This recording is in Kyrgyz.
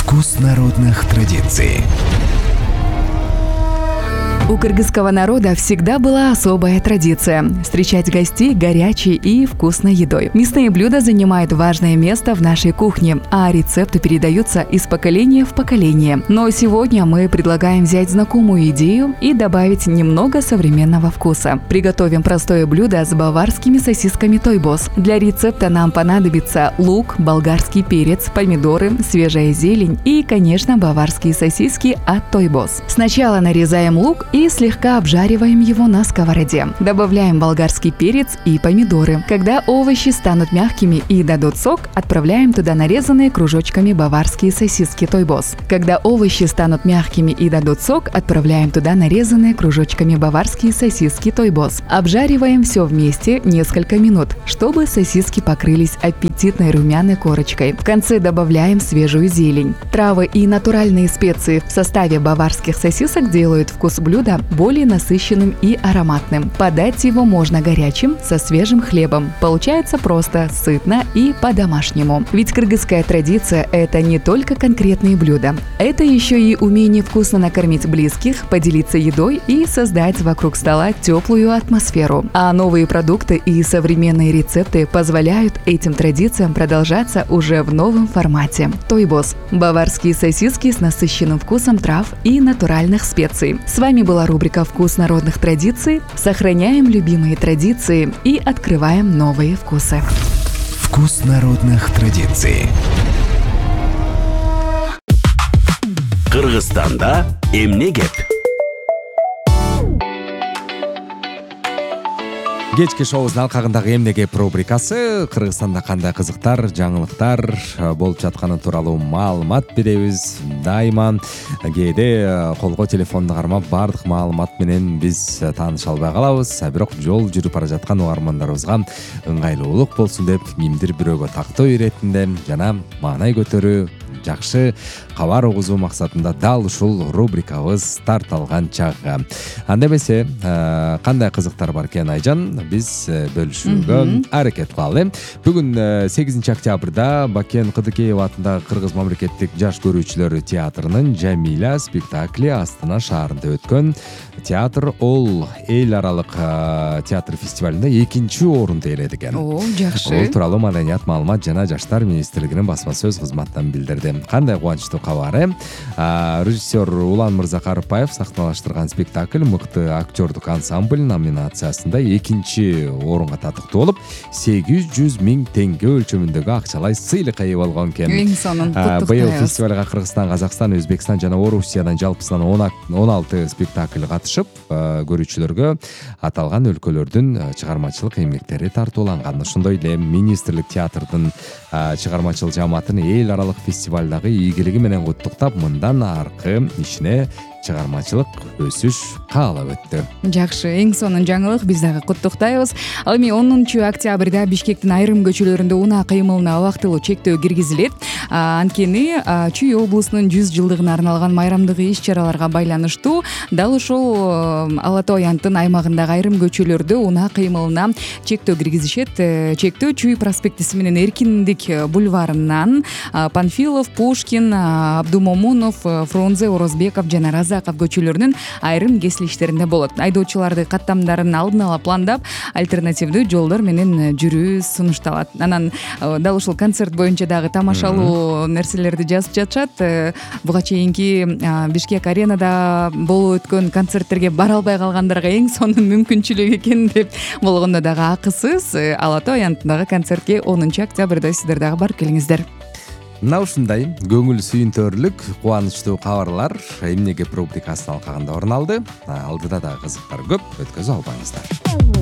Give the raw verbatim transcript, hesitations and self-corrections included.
Вкус народных традиций. У кыргызского народа всегда была особая традиция – встречать гостей горячей и вкусной едой. Мясные блюда занимают важное место в нашей кухне, а рецепты передаются из поколения в поколение. Но сегодня мы предлагаем взять знакомую идею и добавить немного современного вкуса. Приготовим простое блюдо с баварскими сосисками тойбос. Для рецепта нам понадобится лук, болгарский перец, помидоры, свежая зелень и, конечно, баварские сосиски от тойбос. Сначала нарезаем лук и и слегка обжариваем его на сковороде. Добавляем болгарский перец и помидоры. Когда овощи станут мягкими и дадут сок, отправляем туда нарезанные кружочками баварские сосиски тойбос. Когда овощи станут мягкими и дадут сок, отправляем туда нарезанные кружочками баварские сосиски тойбос. Обжариваем все вместе несколько минут, чтобы сосиски покрылись аппетитной румяной корочкой. В конце добавляем свежую зелень. Травы и натуральные специи в составе баварских сосисок делают вкус блюда более насыщенным и ароматным. Подать его можно горячим, со свежим хлебом. Получается просто, сытно и по-домашнему. Ведь кыргызская традиция – это не только конкретные блюда. Это еще и умение вкусно накормить близких, поделиться едой и создать вокруг стола теплую атмосферу. А новые продукты и современные рецепты позволяют этим традициям продолжаться уже в новом формате. Тойбос – баварские сосиски с насыщенным вкусом трав и натуральных специй. С вами была рубрика «Вкус народных традиций». Сохраняем любимые традиции и открываем новые вкусы. Вкус народных традиций. Кыргызстанда эмне кеп? Кечки шоусунун алкагындагы эмне кеп рубрикасы. Кыргызстанда кандай кызыктар, жаңылыктар болуп жатканы тууралуу маалымат беребиз. Дайыма кээде колго телефонду кармап баардык маалымат менен биз тааныша албай калабыз. Бирок жол жүрүп бара жаткан угармандарыбызга ыңгайлуулук болсун деп кимдир бирөөгө тактоо иретинде жана маанай көтөрүү, жакшы кабар угузуу максатында дал ушул рубрикабыз тарт алган чак. Анда эмесе кандай кызыктар бар экен Айжан, биз бөлүшүүгө аракет кылалы. Бүгүн сегизинчи октябрда Бакен Кыдыкеева атындагы Кыргыз мамлекеттик жаш көрүүчүлөр театрынын Жамиля спектакли Астана шаарында өткөн театр ол эл аралык театр фестивалында экинчи орунду ээледи экен. О, жакшы. Бул тууралуу Маданият, маалымат жана жаштар министрлигинин басма сөз кызматынан билдирди. Кандай кубанычтуу кабар. Режиссер Улан Мырзакарпаев сахналаштырган спектакль мыкты актёрдук ансамбль номинациясында экинчи орунга татыктуу болуп, сегиз жүз миң теңге өлчөмүндөгү акчалай сыйлыкка ээ болгон экен. Эң сонун куттуктайбыз. Быйыл фестивалга Кыргызстан, Казакстан, Өзбекстан жана Орусиядан жалпысынан он алты спектакль катышып, көрүүчүлөргө аталган өлкөлөрдүн чыгармачылык эмгектери тартууланган. Ошондой эле министрлик театрдын чыгармачыл жамаатын эл аралык фестивалдагы ийгилиги менен куттуктап, мындан аркы ишине чыгармачылык өсүш каалап өттү. Жакшы, эң сонун жаңылык, биз дагы куттуктайбыз. Ал эми онунчу октябрда Бишкектин айрым көчөлөрүндө унаа кыймылына убактылуу чектөө киргизилет. Анткени Чүй облусунун жүз жылдыгына арналган майрамдыгы иш-чараларга байланыштуу дал ушул Ала Тоо аянттын аймагындагы айрым көчөлөрдө унаа кыймылына чектөө киргизишет. Чектөө Чүй проспектиси менен Эркиндик бульварынан Панфилов, Пушкин, Абдумомунов, Фрунзе, Орозбеков жана Разаков көчөлөрүнүн айрым кесилиштеринде болот. Айдоочуларды каттамдарын алдын ала пландап, альтернативдүү жолдор менен жүрүү сунушталат. Анан дал ушул концерт боюнча дагы тамашалуу нерселерди жазып жатышат. Буга чейинки Бишкек аренада болуп өткөн концерттерге бара албай калгандарга эң сонун мүмкүнчүлүк экен деп болгондо дагы акысыз Ала Тоо аянтындагы концертке онунчу октябрда сиздер дагы барып келиңиздер. Мына ушундай көңүл сүйүнтөрлүк, кубанычтуу кабарлар эмне кеп рубрикасынын алкагында орун алды. Алдыда дагы кызыктар көп, өткөзүп албаңыздар.